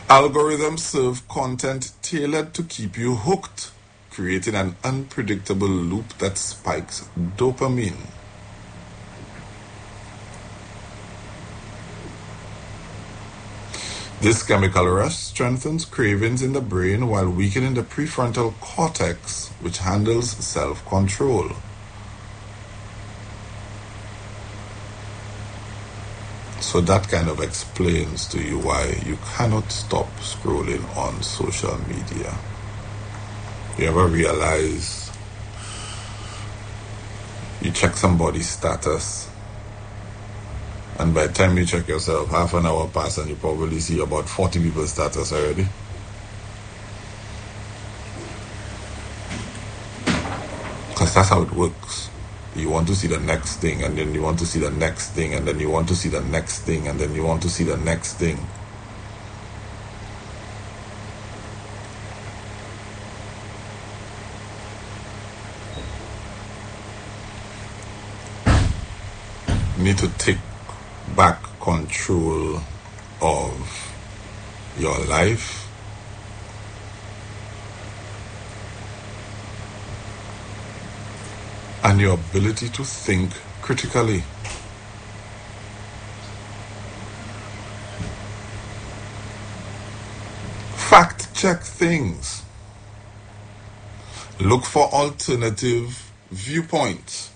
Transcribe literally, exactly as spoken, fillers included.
Algorithms serve content tailored to keep you hooked, creating an unpredictable loop that spikes dopamine. This chemical rush strengthens cravings in the brain while weakening the prefrontal cortex, which handles self-control. So that kind of explains to you why you cannot stop scrolling on social media. You ever realize you check somebody's status, and by the time you check yourself, half an hour pass and you probably see about forty people's status already? Because that's how it works. You want to see the next thing, and then you want to see the next thing, and then you want to see the next thing, and then you want to see the next thing. You need to take back control of your life and your ability to think critically. Fact check things. Look for alternative viewpoints.